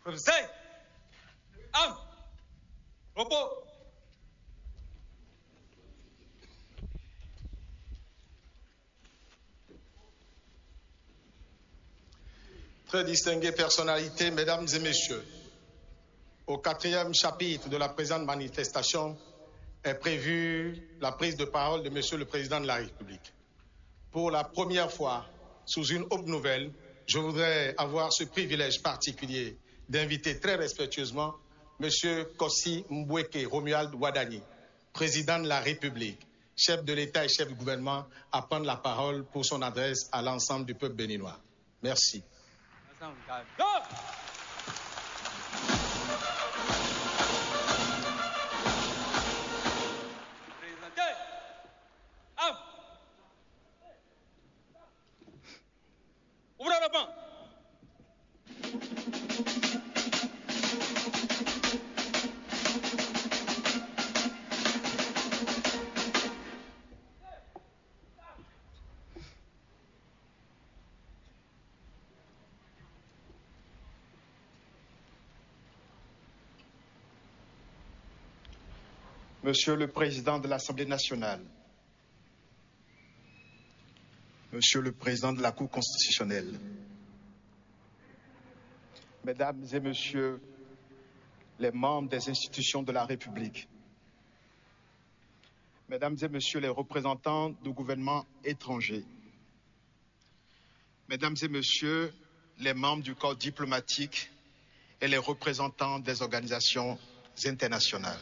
Zay, Am, repos. Très distinguées personnalités, mesdames et messieurs, au 4e chapitre de la présente manifestation est prévue la prise de parole de Monsieur le Président de la République. Pour la première fois, sous une haute nouvelle, je voudrais avoir ce privilège particulier d'inviter très respectueusement Monsieur Kossi Mbweke Romuald Wadani, Président de la République, chef de l'État et chef du gouvernement, à prendre la parole pour son adresse à l'ensemble du peuple béninois. Merci. Ouvrez la banque. Monsieur le Président de l'Assemblée nationale, Monsieur le Président de la Cour constitutionnelle, Mesdames et Messieurs les membres des institutions de la République, Mesdames et Messieurs les représentants du gouvernement étranger, Mesdames et Messieurs les membres du corps diplomatique et les représentants des organisations internationales,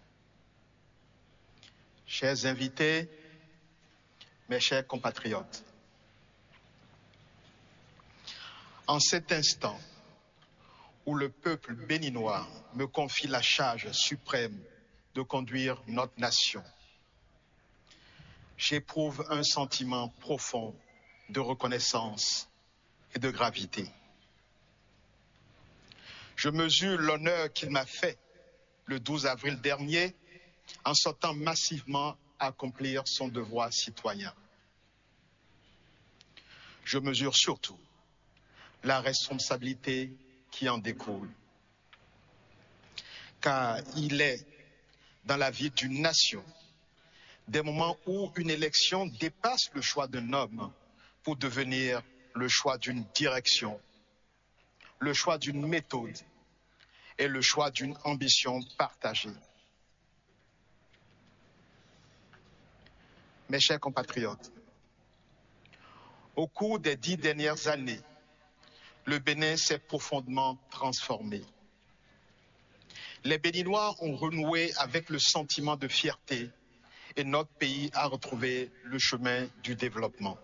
chers invités, mes chers compatriotes, en cet instant où le peuple béninois me confie la charge suprême de conduire notre nation, j'éprouve un sentiment profond de reconnaissance et de gravité. Je mesure l'honneur qu'il m'a fait le 12 avril dernier en sortant massivement accomplir son devoir citoyen. Je mesure surtout la responsabilité qui en découle. Car il est dans la vie d'une nation des moments où une élection dépasse le choix d'un homme pour devenir le choix d'une direction, le choix d'une méthode et le choix d'une ambition partagée. Mes chers compatriotes, au cours des 10 dernières années, le Bénin s'est profondément transformé. Les Béninois ont renoué avec le sentiment de fierté et notre pays a retrouvé le chemin du développement.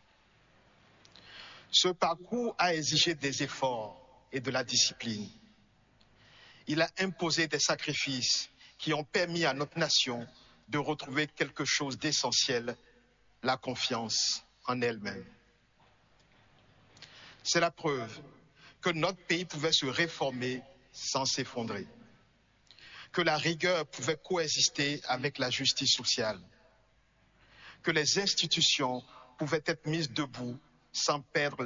Ce parcours a exigé des efforts et de la discipline. Il a imposé des sacrifices qui ont permis à notre nation de retrouver quelque chose d'essentiel, la confiance en elle-même. C'est la preuve que notre pays pouvait se réformer sans s'effondrer, que la rigueur pouvait coexister avec la justice sociale, que les institutions pouvaient être mises debout sans perdre